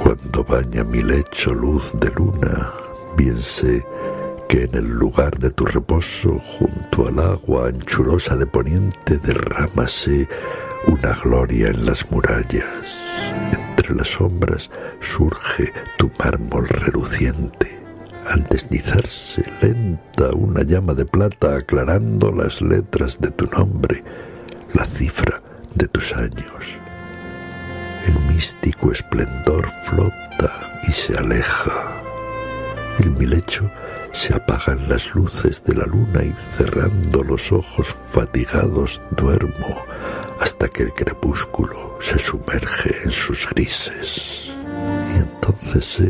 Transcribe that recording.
Cuando baña mi lecho luz de luna, bien sé que en el lugar de tu reposo, junto al agua anchurosa de poniente, derrámase una gloria en las murallas. Entre las sombras surge tu mármol reluciente. Al deslizarse lenta una llama de plata aclarando las letras de tu nombre, la cifra de tus años. El místico esplendor flota y se aleja. En mi lecho se apagan las luces de la luna y cerrando los ojos fatigados duermo hasta que el crepúsculo se sumerge en sus grises. Y entonces sé